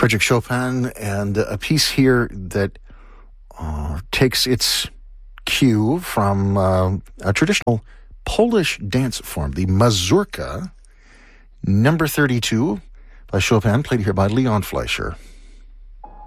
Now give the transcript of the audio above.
Frederick Chopin, and a piece here that takes its cue from a traditional Polish dance form, the mazurka, number 32 by Chopin, played here by Leon Fleischer.